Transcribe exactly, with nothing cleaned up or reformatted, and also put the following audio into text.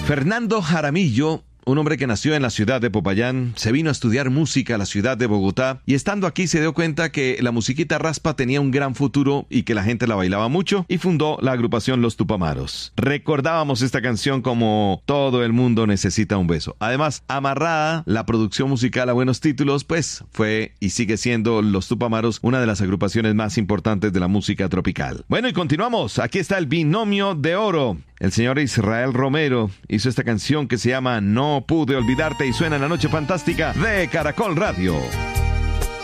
Fernando Jaramillo, un hombre que nació en la ciudad de Popayán, se vino a estudiar música a la ciudad de Bogotá y estando aquí se dio cuenta que la musiquita raspa tenía un gran futuro y que la gente la bailaba mucho y fundó la agrupación Los Tupamaros. Recordábamos esta canción como Todo el mundo necesita un beso. Además, amarrada la producción musical a buenos títulos, pues fue y sigue siendo Los Tupamaros una de las agrupaciones más importantes de la música tropical. Bueno, y continuamos. Aquí está el binomio de oro. El señor Israel Romero hizo esta canción que se llama No pude olvidarte y suena en la noche fantástica de Caracol Radio.